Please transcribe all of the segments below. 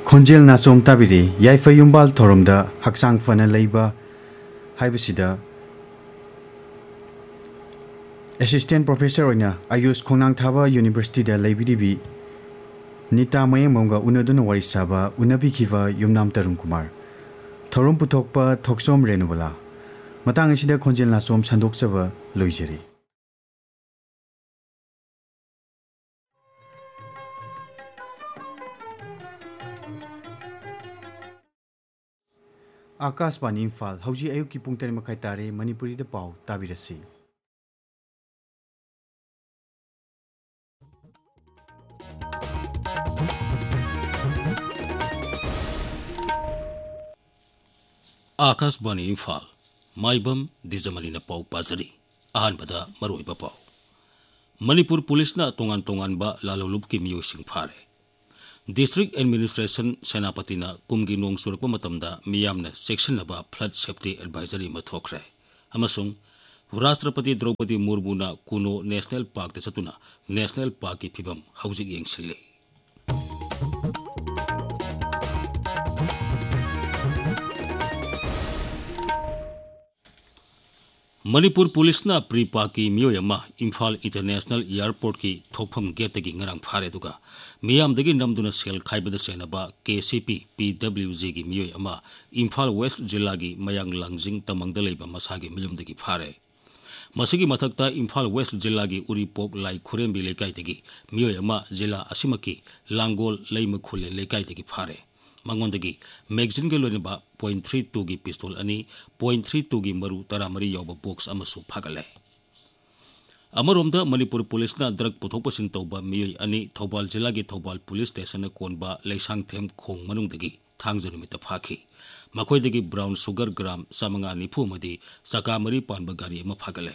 ꯈꯣꯟꯖꯦꯜ ꯅꯥꯆꯣꯝ ꯇꯥꯕꯤꯔꯤ ꯌꯥꯏꯐ ꯌꯨꯝꯕꯥꯜ ꯊꯧꯔꯝꯗ ꯍꯛꯆꯥꯡ ꯐꯅ ꯂꯩꯕ ꯍꯥꯏꯕꯁꯤꯗ ꯑꯦꯁꯤꯁꯇꯦꯟꯠ ꯄ꯭ꯔꯣꯐꯦꯁꯔ ꯑꯣꯏꯅ ꯑꯌꯨꯁ ꯈꯣꯡꯅꯥꯡꯊꯥꯕ ꯌꯨꯅꯤꯚꯔꯁꯤꯇꯤꯗ ꯂꯩꯕꯤꯔꯤꯕꯤ ꯅꯤꯇꯥ ꯃꯌꯦꯡꯕꯝꯒ ꯎꯅꯗꯨꯅ ꯋꯥꯔꯤ ꯁꯥꯕ ꯎꯅꯕꯤꯈꯤꯕ ꯌꯨꯝꯅꯥꯝ ꯇꯔꯨꯟ ꯀꯨꯃꯥꯔ ꯊꯧꯔꯝ ꯄꯨꯊꯣꯛꯄ ꯊꯣꯛꯆꯣꯝ ꯔꯦꯅꯨꯕꯂꯥ ꯃꯇꯥꯡ ꯑꯁꯤꯗ ꯈꯣꯟꯖꯦꯜ ꯅꯥꯆꯣꯝ ꯁꯟꯗꯣꯛꯆꯕ ꯂꯣꯏꯖꯔꯤ आकाशवाणी इम्फाल हौजी अयुक्की पुंग 8:30 तारे मणिपुरीदा पाउ ताबिरसी आकाशवाणी इम्फाल माइबम दिजमलीना पाउ पाजरी अहानबदा मरोइबा पाउ मणिपुर पुलिसना तोंगान तोंगानबा लालौलुपकी मियोइसिंग फारे district administration सेनापतिना कुमगी नोंग सुरकपा मतमदा मियामना सेक्शननबा flood safety advisory मा थोखरे अमसुंग राष्ट्रपति द्रौपदी मुर्मुना कुनो नेशनल पार्क दा चतुना नेशनल पार्क की फिबम हौजिक येंगसिल्ले मणिपुर पुलिसना प्री पार्क की मियोयमा इम्फाल इंटरनेशनल एयरपोर्ट की थोकफम गेट की ngarang फारे दुगा मियामदगी नमदुना सेल खाइबदा सेनबा केसीपी पीडब्ल्यूजी की मियोयमा इम्फाल वेस्ट जिला की मयांग लांगजिंग तमंगदा लेबा मसागी मियुमदगी फारे मसिगी मथक्ता इम्फाल वेस्ट जिला की उरीपोक लाई खुरेंबी लेकाइदगी मियोयमा जिला असिमकी लांगोल लेइम खुले लेकाइदगी फारे मंगोंदगी मैगजीन के लोइनबा .32 की पिस्तौल अनि .32 की मरु तरामरी यौबा बॉक्स अमसु फागले अमरोमदा मणिपुर पुलिसना ड्रग पुथोपसिन तौबा मियोय अनि थौबाल जिला की Thoubal police station कोनबा लेसांगथेम खोंग मनुंगदगी थांगजो नुमिता फाखी मखोइदगी brown sugar ग्राम 990 मदी सकामरी पानबा गाड़ी अमा फागले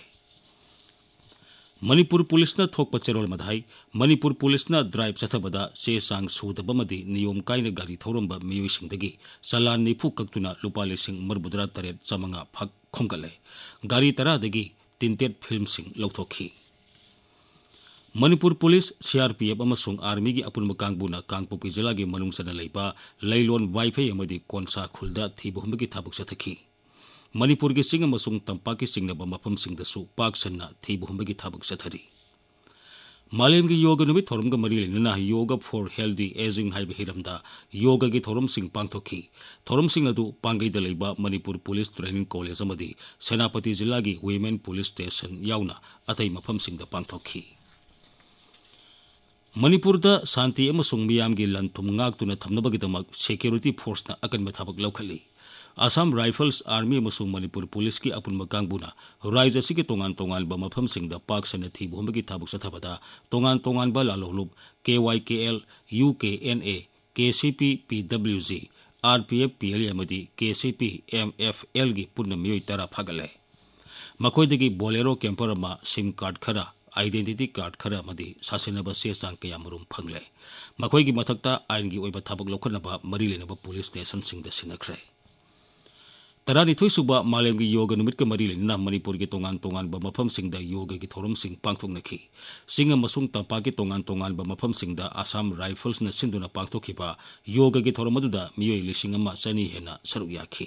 मणिपुर पुलिसना थोकपा चेरोल मधाई मणिपुर पुलिसना ड्राइव चथबदा से सांग सुदबमदी नियम कायना गाड़ी थौरंबा मियोइसिंगदगी सलान 90 कक्तुना लुपा लिसिंग मरबुद्रा तरेट चमंगा फक खोंगले गाड़ी तरादगी तिंटेट फिल्म सिंग लौथोखी मणिपुर पुलिस सीआरपीएफ अमसुंग आर्मी की अपुनब कांगबुना कांगपोपी जिला की मनुंगसना लेबा लैलोन वाइफाई अमदी कोनसा खुलदा थीबहुमगी थाबुक चथखी मणिपुर की सिंग अमसुंग तंपा की सिंगनबा मफम सिंगदसु पाक सन्ना थीबहुमगी थाबुक चथरी मालेम की योग नुमित थोरमगा मरी लेना yoga for healthy ageing HYBE हिरमदा yoga की थोरम सिंग पांगथोखी थोरम सिंग अदु पांगैदा लेबा मणिपुर पुलिस ट्रेनिंग कॉलेज अमदी सेनापति जिला की वुमेन पुलिस स्टेशन याउना अतै मफम सिंगदा पांगथोखी मणिपुरदा शांति अमसुंग मियाम की लंथुम ngaktuna thamnabagidamak security force na akanba thabak laukhali Assam rifles army अमसुंग Manipur police की अपुनब कांगबुना राज्य के तोंगान तोंगान बा मफम सिंगदा पाक सन थी भूमि थाबुक चथबदा तोंगान तोंगान बा लालोलुब KYKL UKNA KCP PWG RPF PLA अमदी KCP MFL की पुन्न मियोय तरा फागले मखोइदगी बोलेरो कैंपर मा सिम कार्ड खरा आइडेंटिटी कार्ड खरा अमदी सासेनबा सेसांग कया मरुम फंगले मखोइगी मथक्ता आइन की ओइबा थाबक लौखनबा मरी लेनबा पुलिस स्टेशन सिंगदा सिनखरे तरानिथोई सुबा मालेम की योग नुमित का मरी लेना मणिपुर के तोंगान तोंगान बा मफम सिंगदा योग की थोरम सिंग पांगथोकनखी सिंग अमसुंग तंपा के तोंगान तोंगान बा मफम सिंगदा आसाम राइफल्स न सिंधुना पांगथोखिबा योग की थोरम अदुदा मियोय लिसिंग अमा चनी हेना सरुक याखी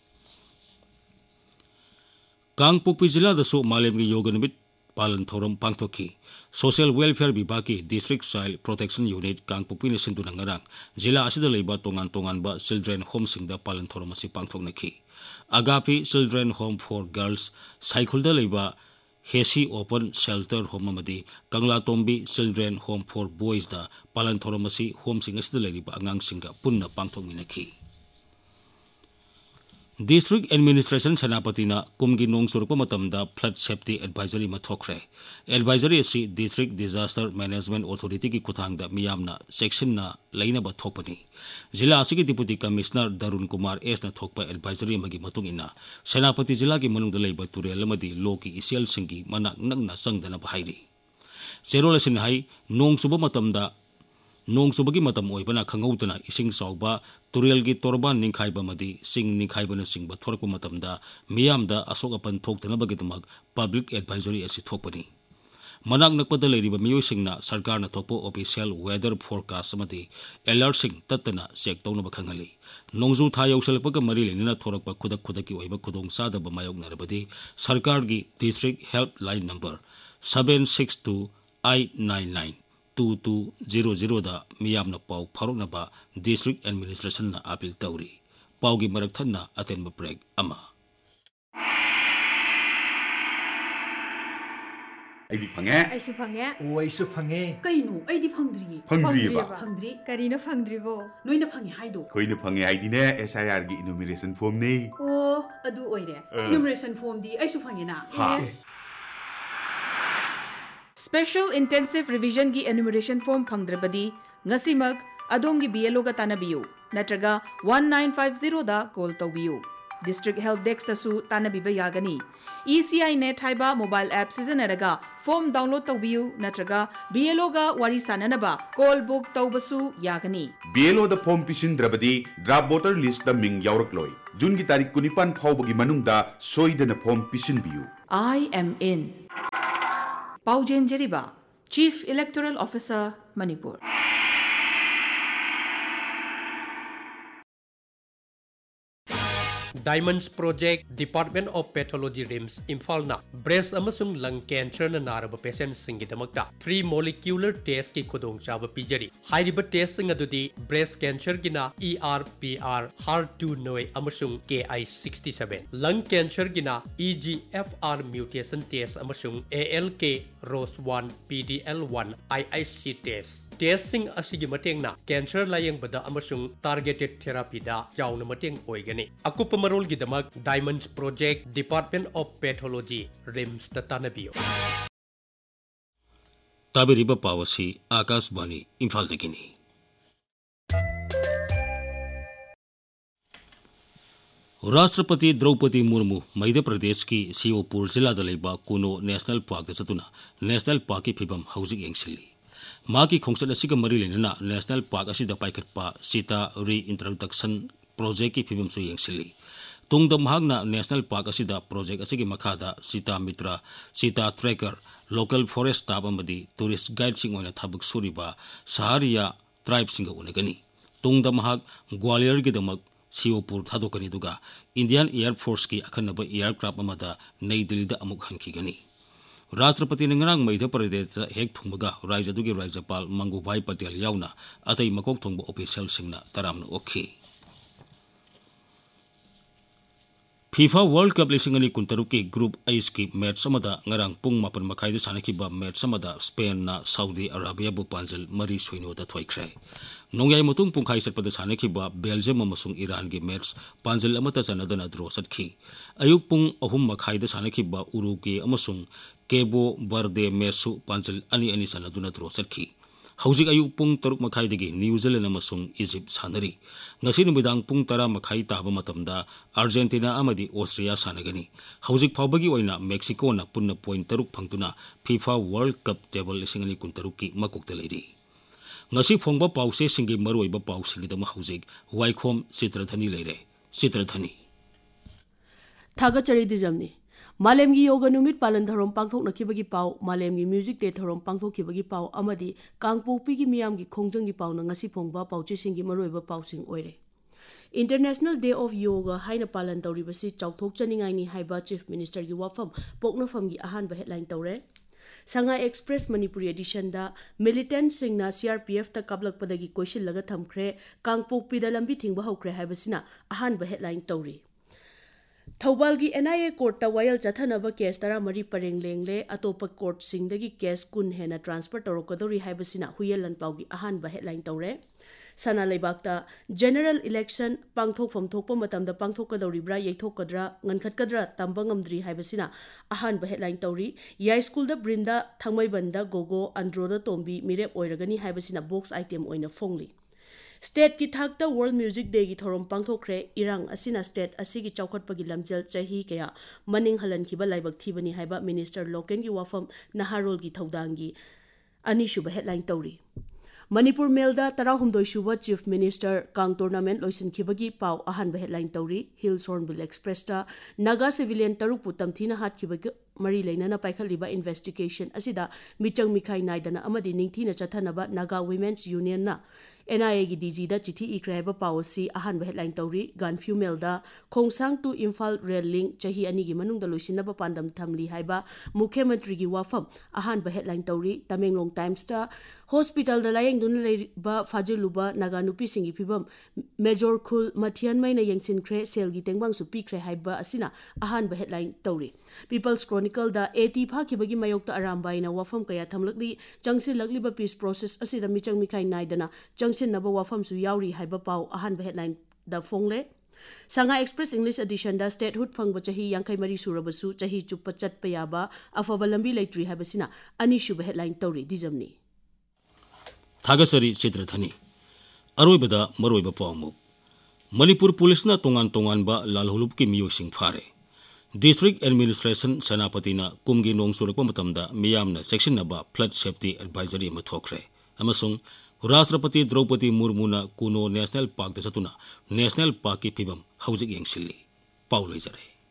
कांगपोकपी जिला दसु मालेम की योग नुमित पालन थोरम पांगथोखी सोशल वेलफेयर विभाग की district child protection unit Kangpokpi ने सिंधुना ngarang जिला असिदा लेबा तोंगान तोंगान बा चिल्ड्रेन होम सिंगदा पालन थोरम असि पांगथोकनखी अगापी चिल्ड्रेन होम फॉर गर्ल्स साइकुलदा लेबा हेसी open shelter home अमदी Kanglatongbi children home for boys दा पालन थोरम असि होम सिंग असिदा लेबा अंगांग सिंगा पुन्ना पांगथोकमिनखी district administration सेनापतिना कुमगी नोंग सुरकपा मतमदा flood safety advisory मा थोखरे एडवाइजरी असि डिस्ट्रिक्ट डिजास्टर मैनेजमेंट अथॉरिटी की खुथांगदा मियामना सेक्शनना लैनबा थोपनी जिला असिगी डिप्यूटी कमिश्नर दरुण कुमार एस ना थोकपा एडवाइजरी मगी मतुंगिना सेनापति जिला की मनुंगदा लेबा तुरेल अमदी लो की इसेल सिंगी मनाक नगना संगदना बहाइरी सेरोल असिन हाई नोंग सुबा मतमदा नोंग सुबगी मतम ओइबना खंगौतना इसिंग चाउबा तुरेल की तोरबान निखाइबा मदी सिंग निखाइबना सिंगबा थोरकपा मतमदा मियामदा असोक अपन थोक्तनबगीदमक पब्लिक एडवाइजरी असि थोकपनी Manak nakpada leiriba miyosingna sarkarna thokpo official weather forecast amadi alert sing tatana check tawna bakhangali nongju tha yausalpaga mari lenina thorakpa khudak ki oiba khudong sada ba mayok narabadi sarkar gi district helpline number 7628992200 da miyamna pau pharokna ba district administration na appeal tawri paugi marak thanna atenba break ama Aidi phange Aisu phange Oh, aisu phange. Kainu, aidi phangdri. phangdriba Phangdri. karina phangdribo Noina phangi haido. koina phange aidine SIR gi enumeration form nei Oh, adu oire. Enumeration form di aisu phangi na. ha Special Intensive Revision gi enumeration form phangdrabadi ngasimag adom gi BLO ga tanabiyu natraga 1950 da call tawbiyu. District Help Desk tasu tanabiba yagani. ECI net haiba mobile app sijanaraga form download tawbiyu natraga BLO ga wari sananaba call book tawbasu yagani. BLO da form pisindrabadi draft voter list da ming yaurakloi June gi tarik 19 phawbagi manungda soidana form pisinbiyu I am in. Paujen Jeriba, Chief Electoral Officer, Manipur. Diamonds Project Department of Pathology RIMS Imphal na breast amasung lung cancer na naraba patient singidamakta free molecular test ki khudong chaba pijari hairiba test sing adudi breast cancer gina ERPR HER2 noi amasung KI67 lung cancer gina EGFR mutation test amasung ALK ROS1 PDL1 IIC test testing asigi mateng na cancer layang bada amasung targeted therapy da jauna mateng oigani akupa marol gidamak Diamonds Project Department of Pathology RIMS da tanabiyo tabiriba pawasi Akash Bani Imphal dagini राष्ट्रपति द्रौपदी मुर्मू मध्य प्रदेश की शिवपुर जिला दलेबा कुनो national park चतुना national park की फिबम हौजिक येंगसिली माकी खोंगसत असिगा मरी लेना national park असिदा पाइखटपा Sita री introduction project की फिबम सु येंगसिली तुंगद महागना national park असिदा project असिगी मखादा Sita मित्रा Sita tracker local forest staff अमदी tourist guide सिंग ओइना थबक सुरिबा Sahariya tribe सिंग उनगनी तुंगद महाग ग्वालियर की दमक शिवपुर थादोकनी दुगा इंडियन एयर फोर्स की अखनब एयरक्राफ्ट अमदा नई दिल्ली दा अमुक हनखिगनी राष्ट्रपति ने ngरang मध्य प्रदेश हेक थुंबगा राज्य दुगी राज्यपाल मंगूभाई पटेल यावना अतई मकोक थुंब ऑफिशियल सिंगना तरामन ओखी FIFA World Cup लिसिंगनी कुंतरुक की ग्रुप एस की मैच समदा ngरang पुंग मापन मखाइद सानखिबा मैच समदा स्पेन ना सऊदी अरेबिया बु पांजल मरी सोइनो दा थोइख्रे नोंयाई मतुंग पुंखाइ सतपद सानखिबा बेल्जियम अमसुंग ईरान की मैच पांजल अमता चनदना ड्रॉ सतखी अयुक पुंग अहुम मखाइद सानखिबा उरुगे अमसुंग केबो बर्दे मैचु पांजल अनि अनि सनदुना ड्रॉ सतखी हौजिक अयुक पुंग तरुक मखाइदगी New Zealand अमसुंग Egypt सानरी ngasi numidag pung 10 makhai taba matamda Argentina amadi Austria sanagani hauzik phawbagi oina Mexico na punna point taruk phangtuna FIFA World Cup table lisingani kuntaruk ki makokta leiri ngasi phongba pause singi maroiba pausingi dama hauzik waikhom Sitradhani leire Sitradhani थागचरी दिजमनी मालेमगी yoga नुमित पालन धरोम पांगथोकनखिबगी पाव मालेमगी music day धरोम पांगथोखिबगी पाव अमदी कांगपोकपीगी मियामगी खोंगजंगी पावना ngasi phongba pauchisingi maroiba pausing oire international day of yoga हाइना पालन तौरीबसी चौथोक चनिंगाइनी हाइबा chief minister की वाफम पोकनफम की अहानब headline तौरे संगा express Manipuri addition दा militant सिंगना CRPF ता काबलकपदगी question लगा थमख्रे कांगपोकपीदा लंबी थिंगबा हौख्रे हाइबसिना अहानब हेडलाइन तौरी थौबाल की NIA कोर्ट वायल चथनब केस 13 परेंग लेंगले अतोप कोर्ट सिंगदगी केस कुन हेना ट्रांसफर तौरकदोरी हाइबसिना हुयल लनपाउगी अहानब हेडलाइन तौरे सना लेबाक्ता जनरल इलेक्शन पांगथोकफम थोकपा मतमदा पांगथोकदौरिब्रा येथोकद्रा ngनखतकद्रा तंबंगमद्री हाइबसिना अहानब हेडलाइन तौरी याई स्कूल दा ब्रिंदा थंगमैबंदा गोगो अंड्रोदा तोंबी मिरेप ओइरगनी हाइबसिना बॉक्स आइटम ओइना फोंगली स्टेट की थाकता वर्ल्ड म्यूजिक डे की थोरम पांगथोखरे इरांग असिना स्टेट असिगी चौखटपगी लमजल चही कया मनिंग हलनखिबा लाइबक थीबनी हाइबा मिनिस्टर लोकेन की वाफम नहारोल की थौदांगी अनिशुब headline तौरी Manipur Mailda 13 suba Chief Minister Kang Tournament loisinkhibagi pau ahanba headline tawri Hills Hornbill Express ta Naga civilian taruk putam thina hatkibagi mari leinana paikhaliba investigation asida michang mikhai naidana amadi ningthina chathanaba Naga Women's Union na NIA gi DG da chithi ikraiba policy ahanba headline tawri Ganfu Mailda Khongsang to Imphal rail link chahi ani gi manungda loisinaba pandam thamli haiba Mukhyamantri gi wafam ahanba headline tawri Tamenglong Times ta hospital da layeng dun leiba fajiluba Naga nupi singi phibam Major Khul Mathian maina yengsin khre sel gi tengbang su pi khre haiba asina ahanba headline tawri People's Chronicle da 80 phakibagi mayokta arambaina wafam kaya thamlakli changsin lagliba peace process asida michang mikhai naidana changsin naba wafam su yauri haiba pau ahanba headline da fongle Sanga Express English edition da statehood phangba chahi yangkai mari surabasu chahi chuppa chatpa yaba afaba lambi leitri habasina ani shuba headline tawri dijamni Thagasari Chitrathani Aroibada Maroiba Paumu Manipur Police na tongan ba lalhulup ki miyosing phare District Administration Sanapatina kumgi nong surakpa matamda miyamna section na ba flood safety advisory mathokre amasung Rashtrapati Draupadi Murmu na Kuno National Park da satuna National Park ki phibam hauzik yengsili Paulo Izare